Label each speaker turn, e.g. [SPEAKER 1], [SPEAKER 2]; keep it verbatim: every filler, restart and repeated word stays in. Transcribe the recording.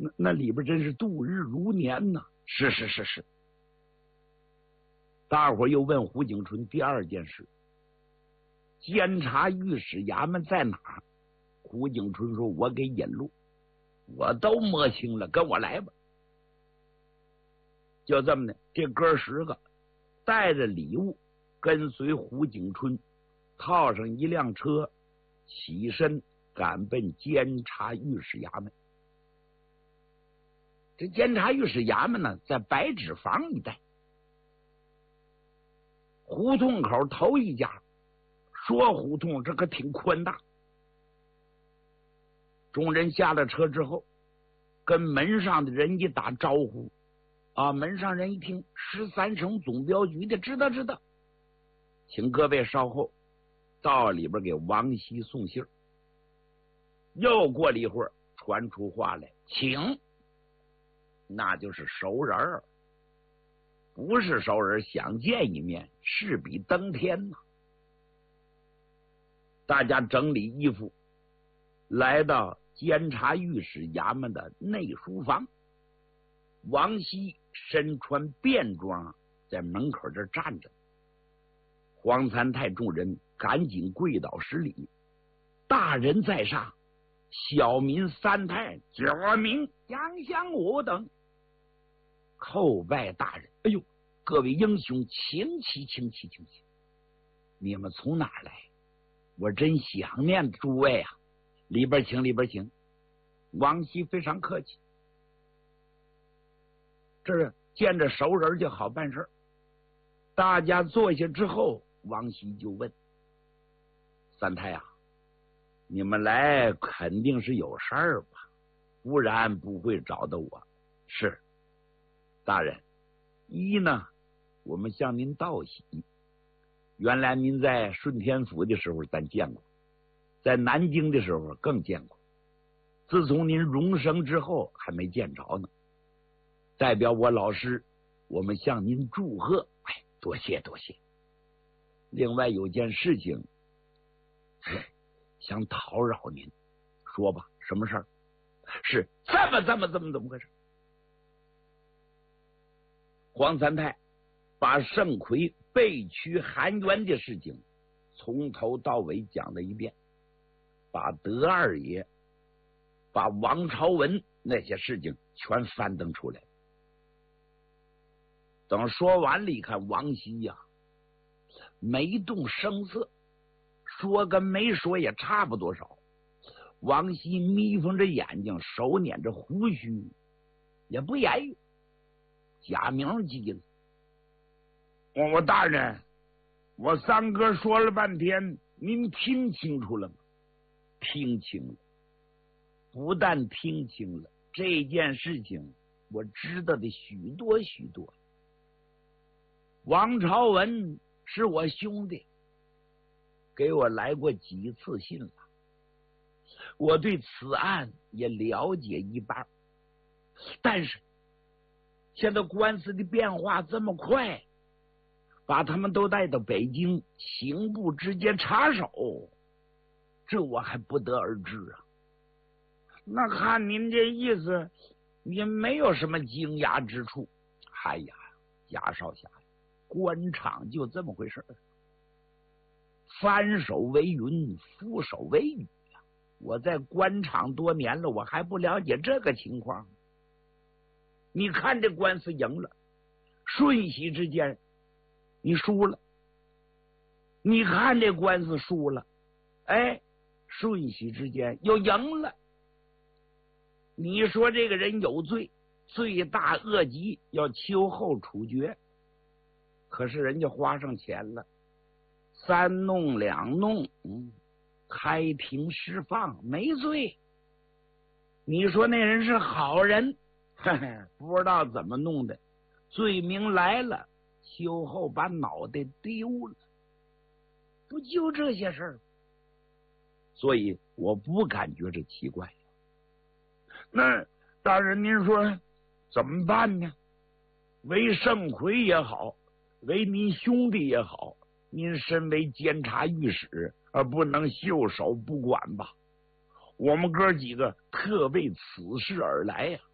[SPEAKER 1] 那那里边真是度日如年呐！
[SPEAKER 2] 是是是是。
[SPEAKER 1] 大伙又问胡景春第二件事：监察御史衙门在哪？胡景春说：“我给引路，我都摸清了，跟我来吧。”就这么的，这哥十个带着礼物，跟随胡景春，套上一辆车，起身赶奔监察御史衙门。这监察御史衙门呢，在白纸坊一带，胡同口头一家。说胡同这可挺宽大。众人下了车之后，跟门上的人一打招呼，啊，门上人一听，十三省总镖局的，知道知道，请各位稍后，到里边给王熙送信。又过了一会儿，传出话来，请。那就是熟人儿，不是熟人，想见一面，势比登天呐。大家整理衣服，来到监察御史衙门的内书房。王熙身穿便装，在门口这站着。黄三太众人赶紧跪倒施礼。大人在上，小民三太、九名、杨香武等叩拜大人。哎呦，各位英雄，请起，请起，请起！你们从哪儿来？我真想念诸位啊！里边请，里边请。王熙非常客气，这见着熟人就好办事。大家坐下之后，王熙就问三太啊，你们来肯定是有事儿吧？不然不会找到我。是，大人。一呢，我们向您道喜。原来您在顺天府的时候咱见过，在南京的时候更见过，自从您荣升之后还没见着呢。代表我老师，我们向您祝贺。哎，多谢多谢。另外有件事情想讨扰您，说吧，什么事儿？是这么这么这么怎么回事？黄三太把盛奎被驱韩元的事情从头到尾讲了一遍，把德二爷、把王朝文那些事情全翻登出来。等说完了，一看王熙呀、啊，没动声色，说跟没说也差不多少。王熙眯缝着眼睛，手捻着胡须，也不言语。贾明急了：“我我大人，我三哥说了半天，您听清楚了吗？”听清了，不但听清了，这件事情我知道的许多许多。王朝文是我兄弟，给我来过几次信了，我对此案也了解一半，但是现在官司的变化这么快，把他们都带到北京，刑部直接插手，这我还不得而知啊。那看您这意思，也没有什么惊讶之处。哎呀，贾少侠，官场就这么回事，翻手为云，覆手为雨啊！我在官场多年了，我还不了解这个情况。你看这官司赢了，瞬息之间你输了；你看这官司输了，哎，瞬息之间又赢了。你说这个人有罪，罪大恶极，要秋后处决，可是人家花上钱了，三弄两弄，嗯，开庭释放，没罪。你说那人是好人，嘿嘿，不知道怎么弄的，罪名来了，秋后把脑袋丢了，不就这些事儿？所以我不感觉这奇怪。那大人您说怎么办呢？为盛奎也好，为您兄弟也好，您身为监察御史，而不能袖手不管吧？我们哥几个特为此事而来呀、啊。